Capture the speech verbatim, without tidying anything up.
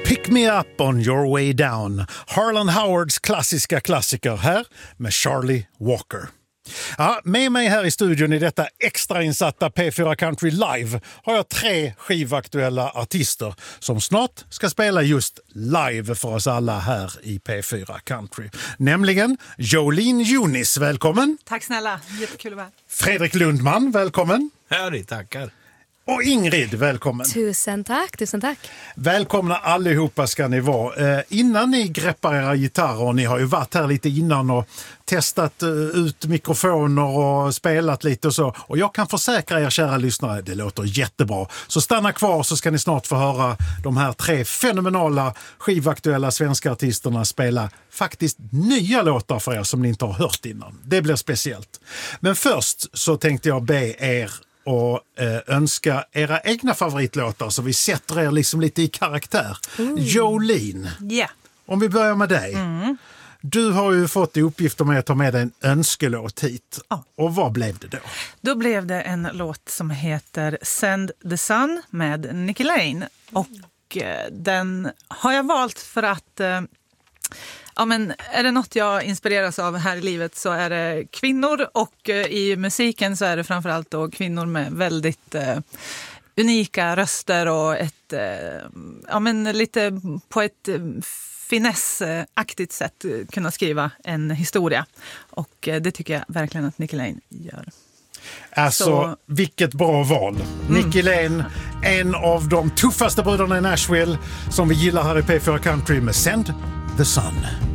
Pick me up on your way down. Harlan Howards klassiska klassiker här med Charlie Walker. Ja, med mig här i studion i detta extrainsatta P fyra Country Live har jag tre skivaktuella artister som snart ska spela just live för oss alla här i P fyra Country. Nämligen Jolene Eunice, välkommen. Tack snälla, jättekul att vara här. Fredrik Lundman, välkommen. Hörni, tackar. Och Ingrid, välkommen. Tusen tack, tusen tack. Välkomna allihopa ska ni vara. Eh, innan ni greppar era gitarrer, och ni har ju varit här lite innan och testat eh, ut mikrofoner och spelat lite och så. Och jag kan försäkra er kära lyssnare, det låter jättebra. Så stanna kvar så ska ni snart få höra de här tre fenomenala skivaktuella svenska artisterna spela faktiskt nya låtar för er som ni inte har hört innan. Det blir speciellt. Men först så tänkte jag be er och eh, önska era egna favoritlåtar så vi sätter er liksom lite i karaktär. Mm. Jolene, yeah. Om vi börjar med dig. Mm. Du har ju fått i uppgift om att ta med dig en önskelåt hit. Oh. Och vad blev det då? Då blev det en låt som heter Send the Sun med Nicky Lane. Och eh, den har jag valt för att... Eh, Ja, men är det något jag inspireras av här i livet så är det kvinnor, och eh, i musiken så är det framförallt då kvinnor med väldigt eh, unika röster och ett, eh, ja, men lite på ett eh, finessaktigt sätt kunna skriva en historia. Och eh, det tycker jag verkligen att Nicky Lane gör. Alltså, så... vilket bra val. Mm. Nicky Lane, en av de tuffaste brudarna i Nashville som vi gillar här i P fyra Country med Send the Sun.